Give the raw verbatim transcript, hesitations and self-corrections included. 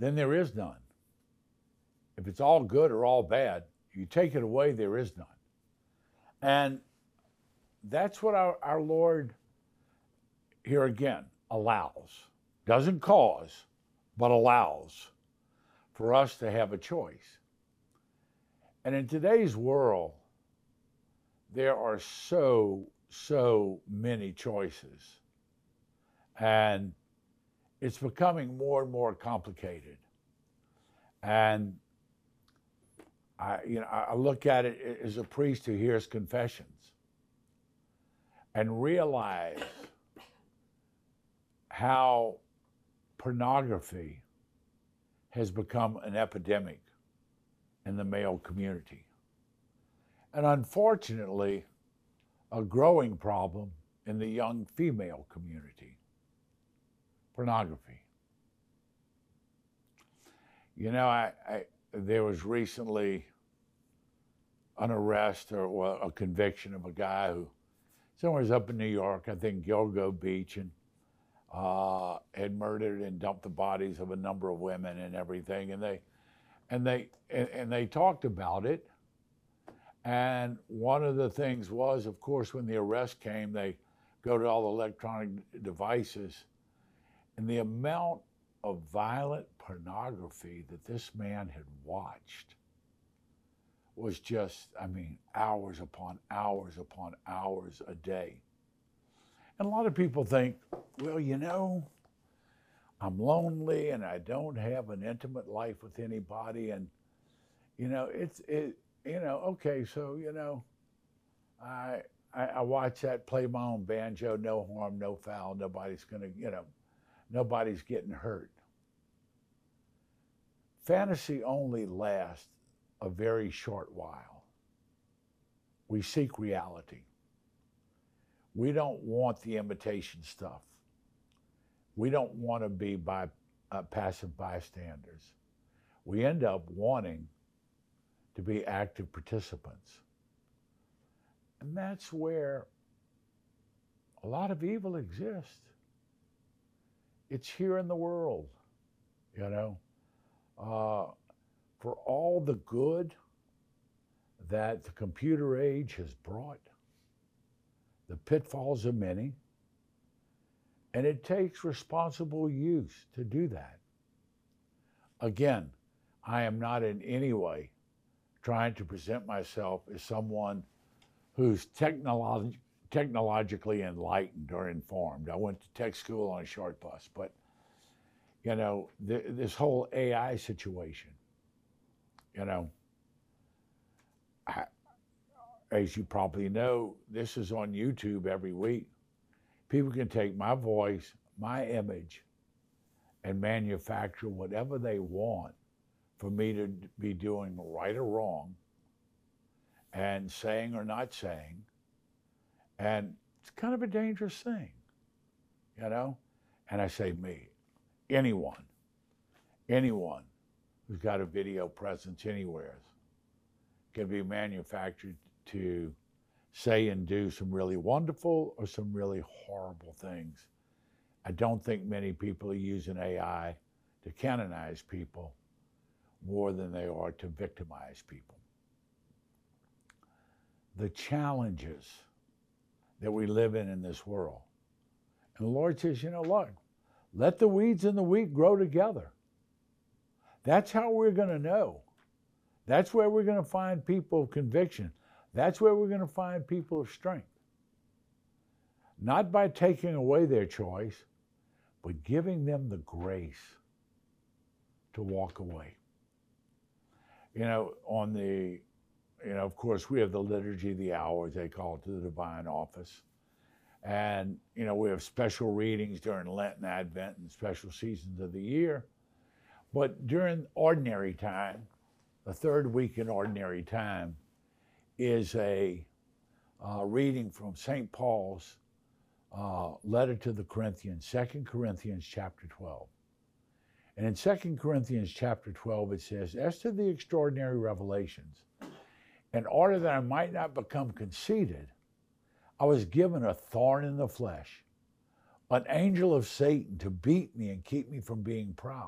then there is none. If it's all good or all bad, you take it away, there is none. And that's what our, our Lord, here again, allows. Doesn't cause, but allows for us to have a choice. And in today's world, there are so, so many choices. And it's becoming more and more complicated. And I, you know, I look at it as a priest who hears confessions and realize how pornography has become an epidemic in the male community. And unfortunately, a growing problem in the young female community. Pornography. You know, I, I there was recently an arrest or well, a conviction of a guy who somewhere's up in New York, I think Gilgo Beach, and uh, had murdered and dumped the bodies of a number of women and everything. And they and they and, and they talked about it. And one of the things was, of course, when the arrest came, they go to all the electronic devices, and the amount of violent pornography that this man had watched was just, I mean, hours upon hours upon hours a day. And a lot of people think, well, you know, I'm lonely and I don't have an intimate life with anybody. And, you know, it's, it, you know, okay, so, you know, I, I, I watch that, play my own banjo, no harm, no foul, nobody's gonna, you know, nobody's getting hurt. Fantasy only lasts a very short while. We seek reality. We don't want the imitation stuff. We don't want to be by, uh, passive bystanders. We end up wanting to be active participants. And that's where a lot of evil exists. It's here in the world, you know. Uh, for all the good that the computer age has brought, the pitfalls are many, and it takes responsible use to do that. Again, I am not in any way trying to present myself as someone who's technolog- technologically enlightened or informed. I went to tech school on a short bus, but you know, th- this whole A I situation, you know, I, as you probably know, this is on YouTube every week. People can take my voice, my image, and manufacture whatever they want for me to be doing right or wrong, and saying or not saying. And it's kind of a dangerous thing, you know? And I say me, anyone, anyone who's got a video presence anywhere can be manufactured to say and do some really wonderful or some really horrible things. I don't think many people are using A I to canonize people more than they are to victimize people. The challenges that we live in in this world. And the Lord says, you know, look, let the weeds and the wheat grow together. That's how we're going to know. That's where we're going to find people of conviction. That's where we're going to find people of strength. Not by taking away their choice, but giving them the grace to walk away. You know, on the, you know, of course, we have the Liturgy of the Hours, they call it, to the Divine Office. And, you know, we have special readings during Lent and Advent and special seasons of the year. But during ordinary time, the third week in ordinary time is a uh, reading from Saint Paul's uh, letter to the Corinthians, Second Corinthians chapter twelve. And in Second Corinthians chapter twelve, it says, as to the extraordinary revelations, in order that I might not become conceited, I was given a thorn in the flesh, an angel of Satan to beat me and keep me from being proud.